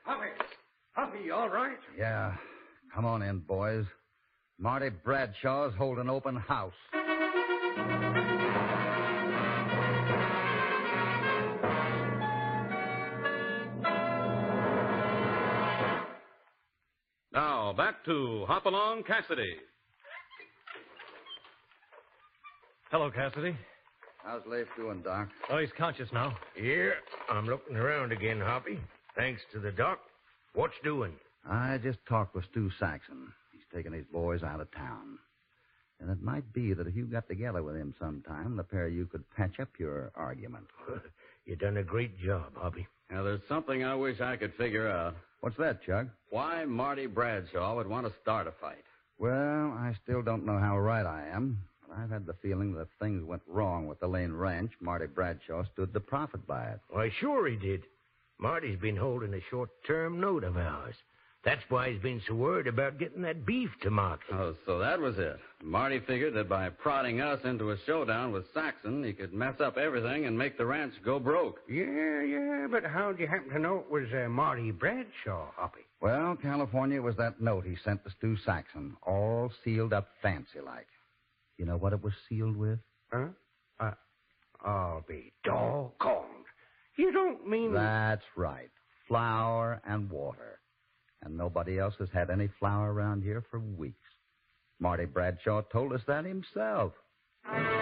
Hoppy, you all right? Yeah. Come on in, boys. Marty Bradshaw's holding open house. Now, back to Hopalong Cassidy. Hello, Cassidy. How's Leif doing, Doc? Oh, he's conscious now. Here, I'm looking around again, Hoppy. Thanks to the doc. What's doing? I just talked with Stu Saxon. He's taking his boys out of town. And it might be that if you got together with him sometime, the pair of you could patch up your argument. You done a great job, Hoppy. Now, there's something I wish I could figure out. What's that, Chug? Why Marty Bradshaw would want to start a fight. Well, I still don't know how right I am, but I've had the feeling that if things went wrong with the Lane Ranch, Marty Bradshaw stood to profit by it. Why, sure he did. Marty's been holding a short-term note of ours. That's why he's been so worried about getting that beef to market. Oh, so that was it. Marty figured that by prodding us into a showdown with Saxon, he could mess up everything and make the ranch go broke. Yeah, but how'd you happen to know it was Marty Bradshaw, Hoppy? Well, California, was that note he sent to Stu Saxon, all sealed up fancy-like. You know what it was sealed with? Huh? I'll be doggone. You don't mean... That's right. Flour and water. And nobody else has had any flour around here for weeks. Marty Bradshaw told us that himself.